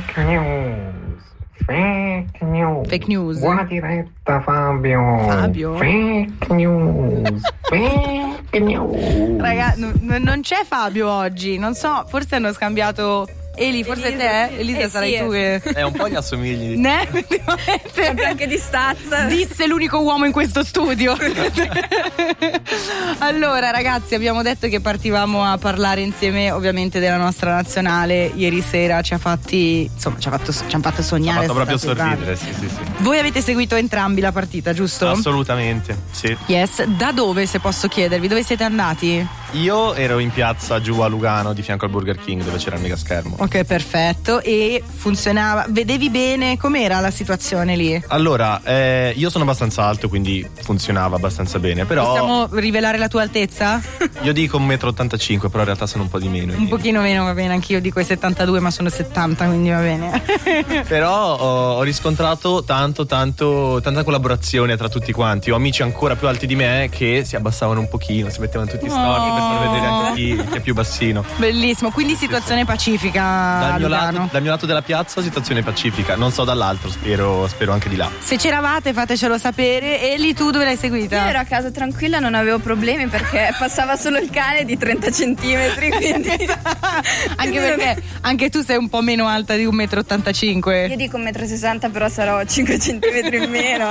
Fake news. Buona diretta, Fabio. Fake news. Raga, non c'è Fabio oggi. Non so, forse hanno scambiato. Eli, forse te? Elisa, sarai tu che. Un po' gli assomigli. Ne? Sempre anche di stazza. Disse l'unico uomo in questo studio. Allora, ragazzi, abbiamo detto che partivamo a parlare insieme, ovviamente, della nostra nazionale. Ieri sera ci hanno fatto sognare. Ci ha fatto proprio sorridere, sì. Voi avete seguito entrambi la partita, giusto? Assolutamente, sì. Yes. Da dove, se posso chiedervi? Dove siete andati? Io ero in piazza giù a Lugano, di fianco al Burger King, dove c'era il mega schermo. Ok, perfetto. E funzionava? Vedevi bene? Com'era la situazione lì? Allora, io sono abbastanza alto, quindi funzionava abbastanza bene, però. Possiamo rivelare la tua altezza? Io dico 1,85 m, però in realtà sono un po' di meno. Un pochino meno, va bene, anch'io dico i 72, ma sono 70, quindi va bene. Però ho riscontrato tanta collaborazione tra tutti quanti. Ho amici ancora più alti di me che si abbassavano un pochino, si mettevano tutti storti per far vedere anche chi è più bassino. Bellissimo, quindi situazione pacifica. Dal mio lato della piazza situazione pacifica, non so dall'altro, spero anche di là. Se c'eravate fatecelo sapere. Eli, tu dove l'hai seguita? Io ero a casa tranquilla, non avevo problemi perché passava solo il cane di 30 centimetri, quindi anche perché anche tu sei un po' meno alta di 1,85 m. Io dico 1,60 m, però sarò 5 centimetri in meno.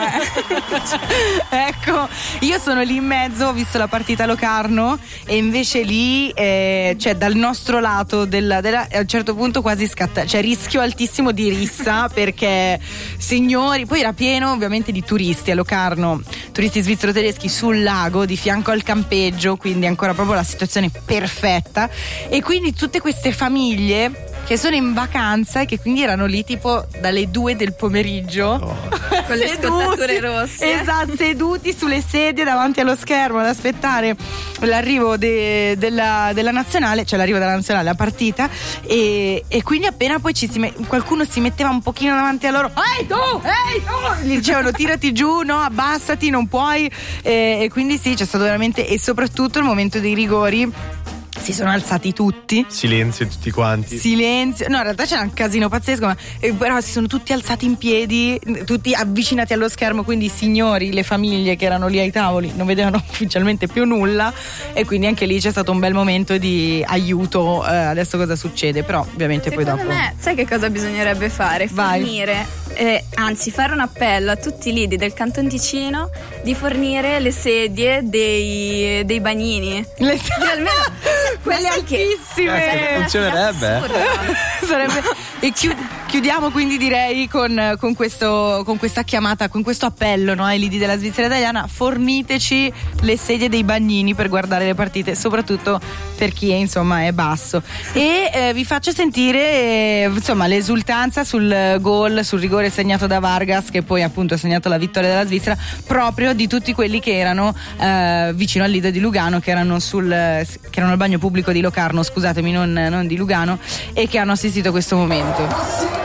Ecco, io sono lì in mezzo, ho visto la partita a Locarno e invece lì cioè dal nostro lato a un certo punto quasi scatta, cioè rischio altissimo di rissa perché signori, poi era pieno ovviamente di turisti a Locarno, turisti svizzero-tedeschi sul lago di fianco al campeggio, quindi ancora proprio la situazione perfetta, e quindi tutte queste famiglie che sono in vacanza e che quindi erano lì tipo dalle 2 del pomeriggio con le scottature rosse, esatto, seduti sulle sedie davanti allo schermo ad aspettare l'arrivo della nazionale, cioè l'arrivo della nazionale, la partita, e quindi appena poi qualcuno si metteva un pochino davanti a loro, ehi tu, gli dicevano tirati giù, no, abbassati, non puoi, e quindi sì, c'è stato veramente, e soprattutto il momento dei rigori si sono alzati tutti. Silenzio tutti quanti. Silenzio. No, in realtà c'era un casino pazzesco, però si sono tutti alzati in piedi, tutti avvicinati allo schermo, quindi i signori, le famiglie che erano lì ai tavoli non vedevano ufficialmente più nulla, e quindi anche lì c'è stato un bel momento di aiuto. Adesso cosa succede? Però ovviamente secondo poi dopo. Me, sai che cosa bisognerebbe fare? Vai. Fornire, anzi fare un appello a tutti i lidi del Canton Ticino di fornire le sedie dei bagnini. Almeno quelle altissime. Funzionerebbe. Sarebbe. E chiudiamo quindi, direi, con questa chiamata, con questo appello, no, ai lidi della Svizzera italiana: forniteci le sedie dei bagnini per guardare le partite, soprattutto per chi è basso. E vi faccio sentire l'esultanza sul gol, sul rigore segnato da Vargas, che poi appunto ha segnato la vittoria della Svizzera, proprio di tutti quelli che erano vicino al lido di Lugano, che erano al bagno pubblico di Locarno, scusatemi, non di Lugano, e che hanno assistito a questo momento.